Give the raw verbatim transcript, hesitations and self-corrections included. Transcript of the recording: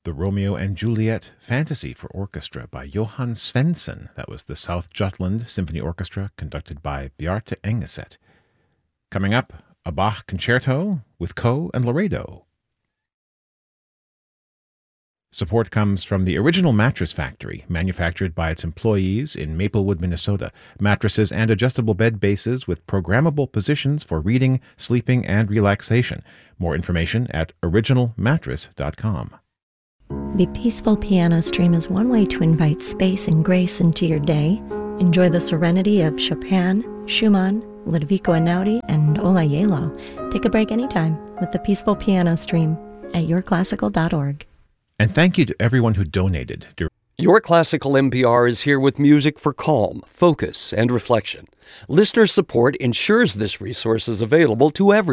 the Romeo and Juliet Fantasy for Orchestra by Johan Svensson. That was the South Jutland Symphony Orchestra, conducted by Bjarte Engeset. Coming up, a Bach concerto with Coe and Laredo. Support comes from the Original Mattress Factory, manufactured by its employees in Maplewood, Minnesota. Mattresses and adjustable bed bases with programmable positions for reading, sleeping, and relaxation. More information at original mattress dot com. The Peaceful Piano Stream is one way to invite space and grace into your day. Enjoy the serenity of Chopin, Schumann, Ludovico Einaudi, and Ola Yelo. Take a break anytime with the Peaceful Piano Stream at your classical dot org. And thank you to everyone who donated. Your Classical N P R is here with music for calm, focus, and reflection. Listener support ensures this resource is available to everyone.